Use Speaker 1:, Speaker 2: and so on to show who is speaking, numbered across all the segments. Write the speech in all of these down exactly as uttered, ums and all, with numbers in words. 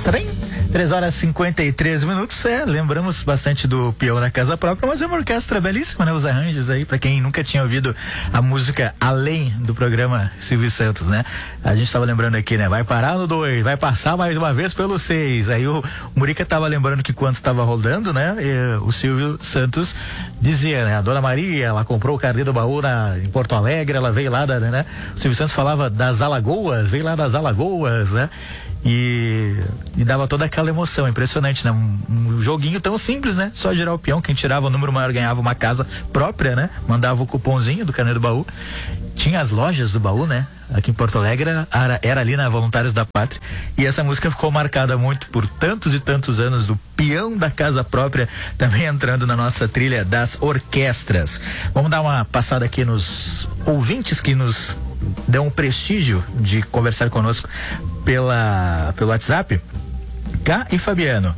Speaker 1: Trem? três horas e cinquenta e três minutos, é, lembramos bastante do peão da casa própria, mas é uma orquestra belíssima, né? Os arranjos aí, pra quem nunca tinha ouvido a música além do programa Silvio Santos, né? A gente tava lembrando aqui, né? Vai parar no dois, vai passar mais uma vez pelo seis. Aí o, o Murica tava lembrando que quando estava rodando, né? E, o Silvio Santos dizia, né? A Dona Maria, ela comprou o carnê do baú na, em Porto Alegre, ela veio lá da, né? O Silvio Santos falava das Alagoas, veio lá das Alagoas, né? E, e dava toda aquela emoção, impressionante, né? Um, um joguinho tão simples, né? Só girar o peão, quem tirava o número maior ganhava uma casa própria, né? Mandava o cupomzinho do carnê do baú. Tinha as lojas do baú, né? Aqui em Porto Alegre era, era ali na Voluntários da Pátria. E essa música ficou marcada muito por tantos e tantos anos do peão da casa própria, também entrando na nossa trilha das orquestras. Vamos dar uma passada aqui nos ouvintes que nos dão o prestígio de conversar conosco pela, pelo WhatsApp. Cá e Fabiano,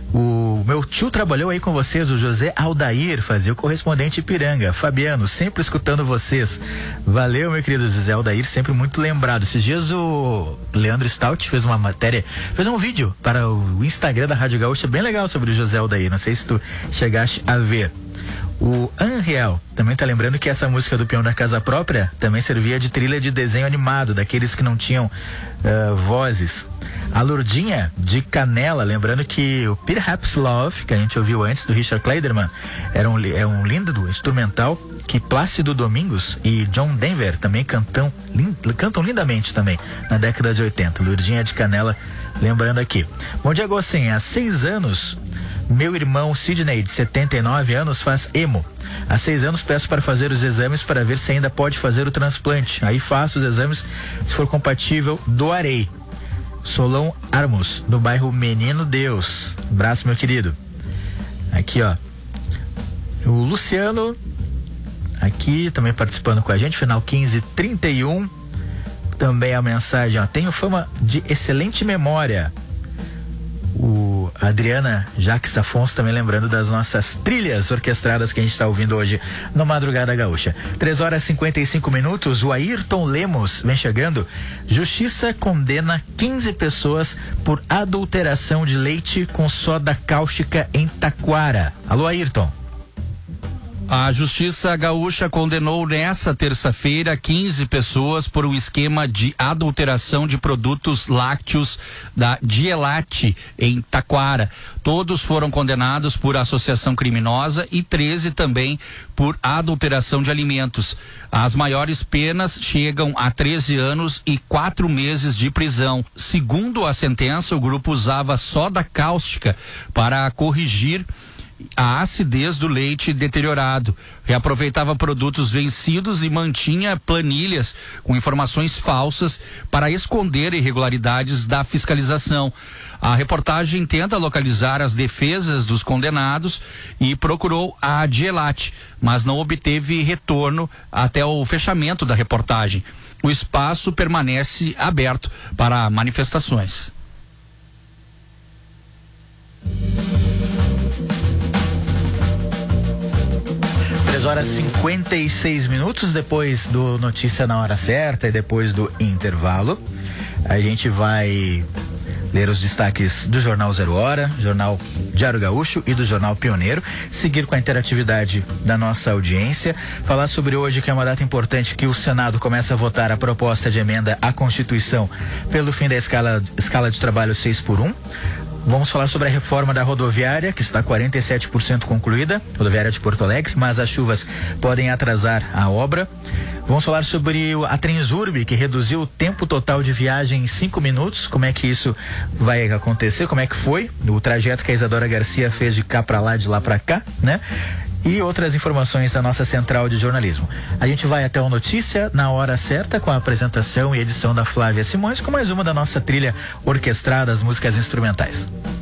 Speaker 1: o meu tio trabalhou aí com vocês, o José Aldair, fazia o correspondente Ipiranga. Fabiano, sempre escutando vocês. Valeu, meu querido José Aldair, sempre muito lembrado. Esses dias o Leandro Stout fez uma matéria, fez um vídeo para o Instagram da Rádio Gaúcha bem legal sobre o José Aldair, não sei se tu chegaste a ver. O Anriel também tá lembrando que essa música do peão da casa própria também servia de trilha de desenho animado, daqueles que não tinham uh, vozes. A Lourdinha de Canela, lembrando que o Perhaps Love, que a gente ouviu antes, do Richard Kleiderman, era um, é um lindo instrumental que Plácido Domingos e John Denver também cantam, lind, cantam lindamente também, na década de oitenta. Lourdinha de Canela, lembrando aqui. Bom dia, Gossim. Há seis anos, meu irmão Sidney, de setenta e nove anos, faz emo. Há seis anos peço para fazer os exames para ver se ainda pode fazer o transplante. Aí faço os exames, se for compatível, doarei. Solon Armos, do bairro Menino Deus. Abraço, meu querido. Aqui, ó. O Luciano, aqui também participando com a gente, final quinze trinta e um. Também a mensagem, ó. Tenho fama de excelente memória. O Adriana Jacques Afonso também lembrando das nossas trilhas orquestradas que a gente está ouvindo hoje no Madrugada Gaúcha. três horas e cinquenta e cinco minutos. O Ayrton Lemos vem chegando. Justiça condena quinze pessoas por adulteração de leite com soda cáustica em Taquara. Alô, Ayrton.
Speaker 2: A Justiça Gaúcha condenou nessa terça-feira quinze pessoas por um esquema de adulteração de produtos lácteos da Dielate em Taquara. Todos foram condenados por associação criminosa e treze também por adulteração de alimentos. As maiores penas chegam a treze anos e quatro meses de prisão. Segundo a sentença, o grupo usava soda cáustica para corrigir a acidez do leite deteriorado, reaproveitava produtos vencidos e mantinha planilhas com informações falsas para esconder irregularidades da fiscalização. A reportagem tenta localizar as defesas dos condenados e procurou a Dielate, mas não obteve retorno até o fechamento da reportagem. O espaço permanece aberto para manifestações.
Speaker 1: três horas e cinquenta e seis minutos depois do Notícia na Hora Certa e depois do intervalo. A gente vai ler os destaques do Jornal Zero Hora, Jornal Diário Gaúcho e do Jornal Pioneiro, seguir com a interatividade da nossa audiência, falar sobre hoje, que é uma data importante, que o Senado começa a votar a proposta de emenda à Constituição pelo fim da escala, escala de trabalho seis por um. Vamos falar sobre a reforma da rodoviária, que está quarenta e sete por cento concluída, rodoviária de Porto Alegre, mas as chuvas podem atrasar a obra. Vamos falar sobre a Transurb, que reduziu o tempo total de viagem em cinco minutos. Como é que isso vai acontecer? Como é que foi o trajeto que a Isadora Garcia fez de cá para lá, de lá para cá, né? E outras informações da nossa central de jornalismo. A gente vai até o Notícia na Hora Certa, com a apresentação e edição da Flávia Simões, com mais uma da nossa trilha orquestrada, as músicas instrumentais.